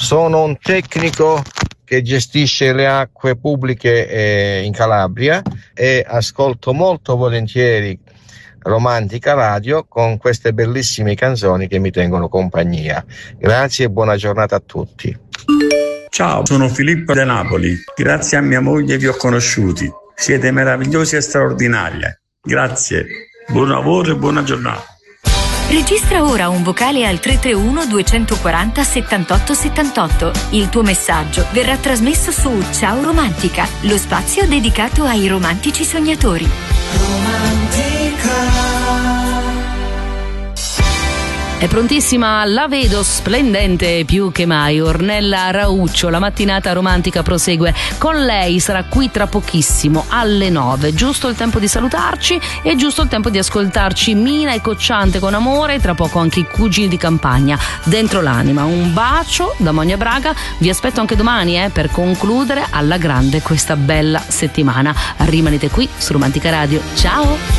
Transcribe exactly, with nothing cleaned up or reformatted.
Sono un tecnico che gestisce le acque pubbliche eh, in Calabria e ascolto molto volentieri Romantica Radio con queste bellissime canzoni che mi tengono compagnia. Grazie e buona giornata a tutti. Ciao, sono Filippo da Napoli. Grazie a mia moglie vi ho conosciuti. Siete meravigliosi e straordinari. Grazie, buon lavoro e buona giornata. Registra ora un vocale al tre tre uno due quattro zero settantotto settantotto. Il tuo messaggio verrà trasmesso su Ciao Romantica, lo spazio dedicato ai romantici sognatori. È prontissima, la vedo splendente più che mai. Ornella Rauccio, la mattinata romantica prosegue con lei, sarà qui tra pochissimo alle nove. Giusto il tempo di salutarci e giusto il tempo di ascoltarci Mina e Cocciante con amore, tra poco anche i cugini di campagna, Dentro l'anima. Un bacio da Monia Braga, vi aspetto anche domani eh, per concludere alla grande questa bella settimana. Rimanete qui su Romantica Radio, ciao!